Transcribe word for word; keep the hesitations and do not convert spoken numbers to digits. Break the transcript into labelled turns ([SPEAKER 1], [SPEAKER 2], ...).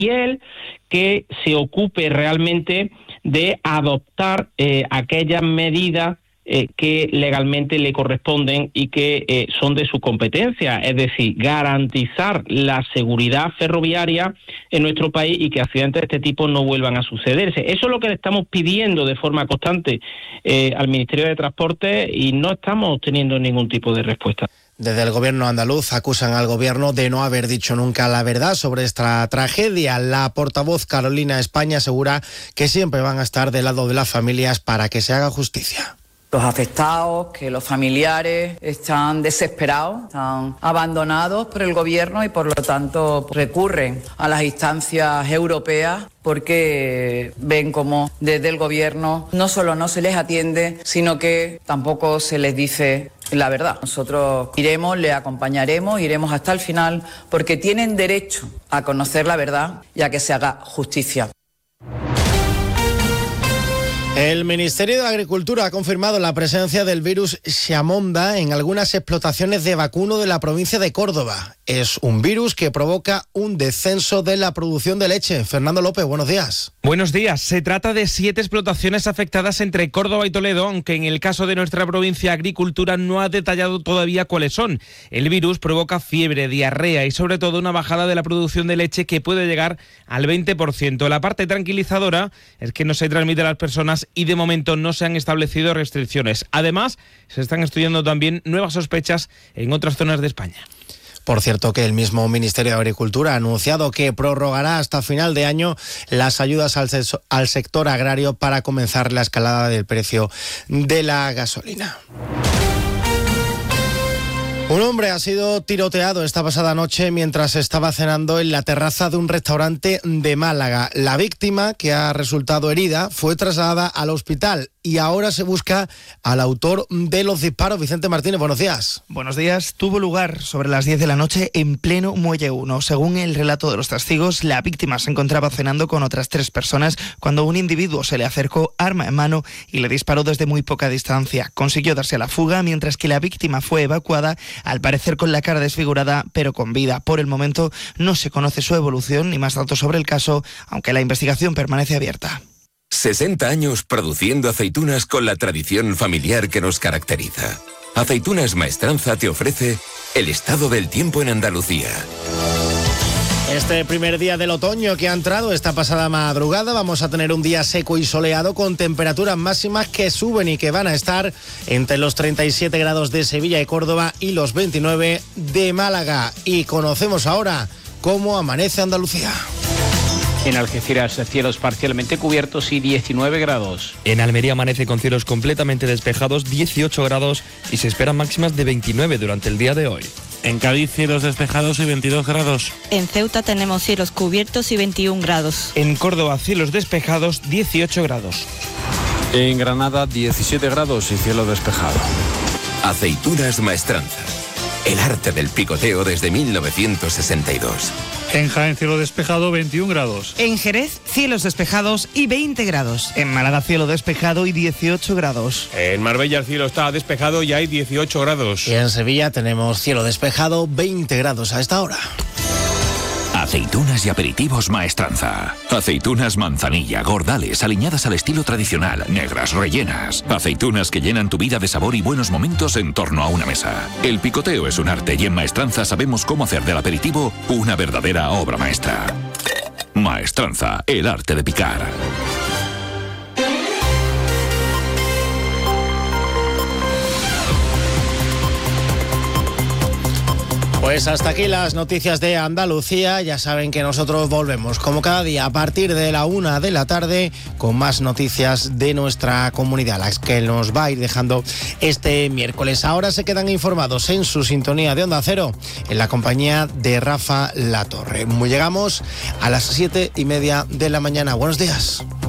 [SPEAKER 1] y él que se ocupe realmente de adoptar eh, aquellas medidas eh, que legalmente le corresponden y que eh, son de su competencia, es decir, garantizar la seguridad ferroviaria en nuestro país y que accidentes de este tipo no vuelvan a sucederse. Eso es lo que le estamos pidiendo de forma constante eh, al Ministerio de Transporte y no estamos teniendo ningún tipo de respuesta.
[SPEAKER 2] Desde el gobierno andaluz acusan al gobierno de no haber dicho nunca la verdad sobre esta tragedia. La portavoz Carolina España asegura que siempre van a estar del lado de las familias para que se haga justicia.
[SPEAKER 3] Los afectados, que los familiares están desesperados, están abandonados por el gobierno y por lo tanto recurren a las instancias europeas porque ven como desde el gobierno no solo no se les atiende, sino que tampoco se les dice la verdad. Nosotros iremos, le acompañaremos, iremos hasta el final porque tienen derecho a conocer la verdad y a que se haga justicia.
[SPEAKER 2] El Ministerio de Agricultura ha confirmado la presencia del virus Xamonda en algunas explotaciones de vacuno de la provincia de Córdoba. Es un virus que provoca un descenso de la producción de leche. Fernando López, buenos días.
[SPEAKER 4] Buenos días. Se trata de siete explotaciones afectadas entre Córdoba y Toledo, aunque en el caso de nuestra provincia Agricultura no ha detallado todavía cuáles son. El virus provoca fiebre, diarrea y sobre todo una bajada de la producción de leche que puede llegar al veinte por ciento. La parte tranquilizadora es que no se transmite a las personas y de momento no se han establecido restricciones. Además, se están estudiando también nuevas sospechas en otras zonas de España.
[SPEAKER 2] Por cierto, que el mismo Ministerio de Agricultura ha anunciado que prorrogará hasta final de año las ayudas al, ses- al sector agrario para comenzar la escalada del precio de la gasolina. Un hombre ha sido tiroteado esta pasada noche mientras estaba cenando en la terraza de un restaurante de Málaga. La víctima, que ha resultado herida, fue trasladada al hospital y ahora se busca al autor de los disparos. Vicente Martínez, buenos días.
[SPEAKER 5] Buenos días. Tuvo lugar sobre las diez de la noche en pleno Muelle uno. Según el relato de los testigos, la víctima se encontraba cenando con otras tres personas cuando un individuo se le acercó arma en mano y le disparó desde muy poca distancia. Consiguió darse a la fuga mientras que la víctima fue evacuada, al parecer con la cara desfigurada, pero con vida. Por el momento no se conoce su evolución ni más datos sobre el caso, aunque la investigación permanece abierta.
[SPEAKER 6] sesenta años produciendo aceitunas con la tradición familiar que nos caracteriza. Aceitunas Maestranza te ofrece el estado del tiempo en Andalucía.
[SPEAKER 2] Este primer día del otoño que ha entrado esta pasada madrugada vamos a tener un día seco y soleado con temperaturas máximas que suben y que van a estar entre los treinta y siete grados de Sevilla y Córdoba y los veintinueve de Málaga. Y conocemos ahora cómo amanece Andalucía.
[SPEAKER 7] En Algeciras, cielos parcialmente cubiertos y diecinueve grados.
[SPEAKER 8] En Almería amanece con cielos completamente despejados, dieciocho grados, y se esperan máximas de veintinueve durante el día de hoy.
[SPEAKER 9] En Cádiz, cielos despejados y veintidós grados.
[SPEAKER 10] En Ceuta tenemos cielos cubiertos y veintiún grados.
[SPEAKER 4] En Córdoba, cielos despejados, dieciocho grados.
[SPEAKER 11] En Granada, diecisiete grados y cielo despejado.
[SPEAKER 6] Aceitunas Maestranza. El arte del picoteo desde mil novecientos sesenta y dos.
[SPEAKER 12] En Jaén, cielo despejado, veintiún grados.
[SPEAKER 13] En Jerez, cielos despejados y veinte grados.
[SPEAKER 5] En Málaga, cielo despejado y dieciocho grados.
[SPEAKER 14] En Marbella el cielo está despejado y hay dieciocho grados.
[SPEAKER 2] Y en Sevilla tenemos cielo despejado, veinte grados a esta hora.
[SPEAKER 15] Aceitunas y aperitivos Maestranza. Aceitunas manzanilla, gordales, aliñadas al estilo tradicional, negras, rellenas. Aceitunas que llenan tu vida de sabor y buenos momentos en torno a una mesa. El picoteo es un arte y en Maestranza sabemos cómo hacer del aperitivo una verdadera obra maestra. Maestranza, el arte de picar.
[SPEAKER 2] Pues hasta aquí las noticias de Andalucía. Ya saben que nosotros volvemos como cada día a partir de la una de la tarde con más noticias de nuestra comunidad, las que nos va a ir dejando este miércoles. Ahora se quedan informados en su sintonía de Onda Cero en la compañía de Rafa Latorre. Llegamos a las siete y media de la mañana. Buenos días.